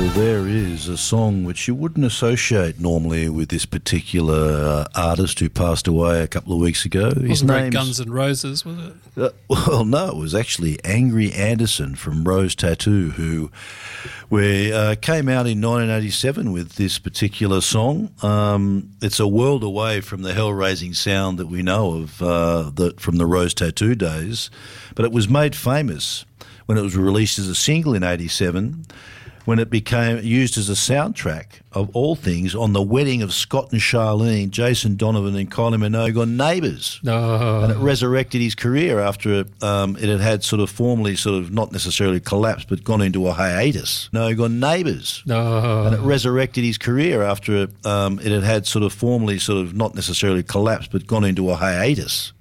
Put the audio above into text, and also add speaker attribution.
Speaker 1: There is a song which you wouldn't associate normally with this particular artist who passed away a couple of weeks ago. His name's
Speaker 2: Guns N' Roses, was it?
Speaker 1: Well, no, it was actually Angry Anderson from Rose Tattoo, who came out in 1987 with this particular song. It's a world away from the hell-raising sound that we know of from the Rose Tattoo days, but it was made famous when it was released as a single in 87, when it became used as a soundtrack, of all things, on the wedding of Scott and Charlene, Jason Donovan and Kylie Minogue on Neighbours.
Speaker 2: Oh.
Speaker 1: And it resurrected his career after it had sort of formally sort of not necessarily collapsed but gone into a hiatus. Minogue on Neighbours.
Speaker 2: Oh.
Speaker 1: And it resurrected his career after it had sort of formally sort of not necessarily collapsed but gone into a hiatus.